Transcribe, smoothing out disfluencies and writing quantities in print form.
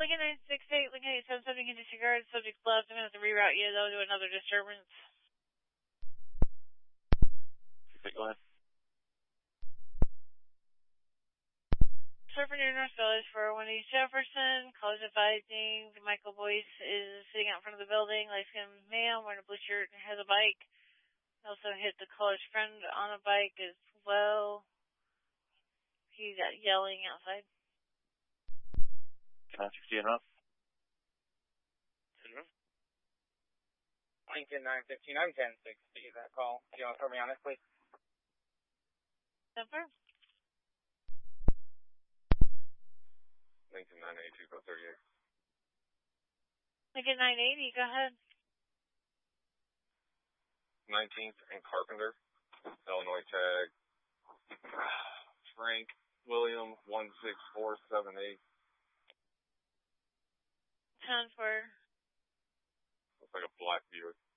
Lincoln 968, Lincoln 877, can disregard, subject left. I'm going to have to reroute you, though, to another disturbance. Okay, go ahead. Surfer near North Village for 1 East Jefferson. College advising. Michael Boyce is sitting out in front of the building. Light-skinned male wearing a blue shirt and has a bike. Also hit the college friend on a bike as well. He's yelling outside. 960 and up. Lincoln 915, I'm 1060, that call. Do you want to throw me on this, please? Surfer? Lincoln 982, go 38. Lincoln 980, go ahead. 19th and Carpenter, Illinois tag. Frank William 16478. Transfer. Looks like a black Buick.